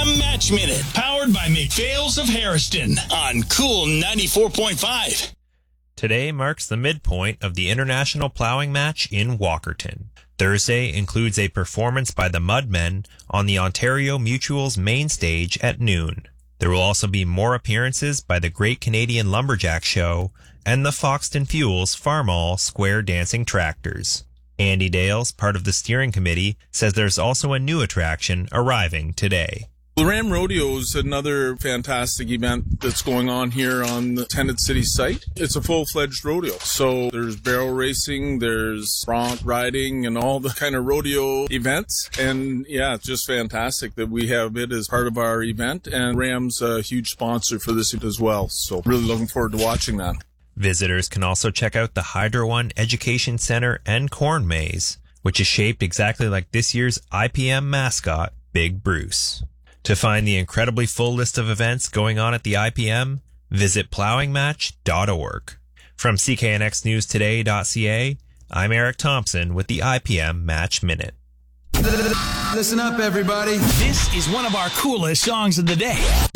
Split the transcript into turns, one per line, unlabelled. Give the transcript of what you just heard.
IPM Match Minute, powered by McPhail's of Harriston on Cool 94.5.
Today marks the midpoint of the International Plowing Match in Walkerton. Thursday includes a performance by the Mudmen on the Ontario Mutual's main stage at noon. There will also be more appearances by the Great Canadian Lumberjack Show and the Foxton Fuels Farmall Square Dancing Tractors. Andy Dales, part of the steering committee, says there's also a new attraction arriving today.
The Ram Rodeo is another fantastic event that's going on here on the Tenant City site. It's a full-fledged rodeo. So there's barrel racing, there's bronc riding, and all the kind of rodeo events. And yeah, it's just fantastic that we have it as part of our event. And Ram's a huge sponsor for this as well. So really looking forward to watching that.
Visitors can also check out the Hydro One Education Center and Corn Maze, which is shaped exactly like this year's IPM mascot, Big Bruce. To find the incredibly full list of events going on at the IPM, visit plowingmatch.org. From CKNXNewsToday.ca, I'm Eric Thompson with the IPM Match Minute.
Listen up, everybody.
This is one of our coolest songs of the day.